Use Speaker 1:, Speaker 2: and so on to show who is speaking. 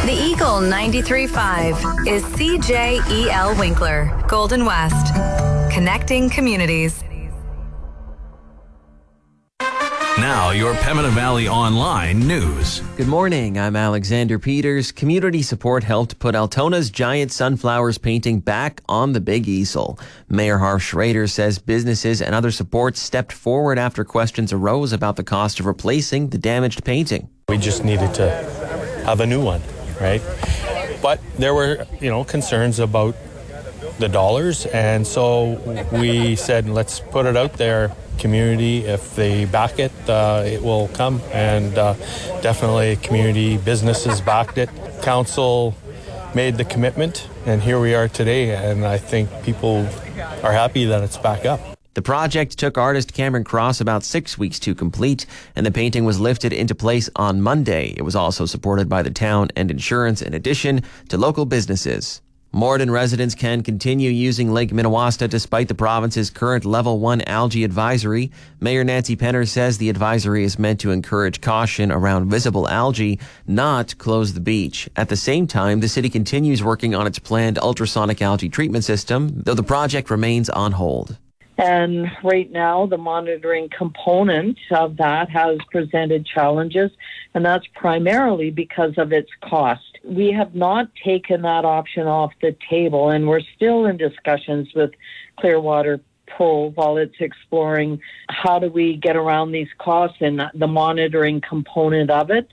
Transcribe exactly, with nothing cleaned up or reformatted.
Speaker 1: On Eagle ninety-three point five is C J E L Winkler, Golden West, connecting communities.
Speaker 2: Now, your Pembina Valley Online news.
Speaker 3: Good morning, I'm Alexander Peters. Community support helped put Altona's giant sunflowers painting back on the big easel. Mayor Harv Schrader says businesses and other supports stepped forward after questions arose about the cost of replacing the damaged painting.
Speaker 4: We just needed to have a new one, right? But there were, you know, concerns about the dollars, and so we said, let's put it out there. Community, if they back it, uh, it will come, and uh, definitely community businesses backed it. Council made the commitment, and here we are today, and I think people are happy that it's back up.
Speaker 3: The project took artist Cameron Cross about six weeks to complete, and the painting was lifted into place on Monday. It was also supported by the town and insurance in addition to local businesses. Morden residents can continue using Lake Minnewaska despite the province's current level one algae advisory. Mayor Nancy Penner says the advisory is meant to encourage caution around visible algae, not close the beach. At the same time, the city continues working on its planned ultrasonic algae treatment system, though the project remains on hold.
Speaker 5: And right now, the monitoring component of that has presented challenges, and that's primarily because of its cost. We have not taken that option off the table, and we're still in discussions with Clearwater Pro while it's exploring how do we get around these costs and the monitoring component of it.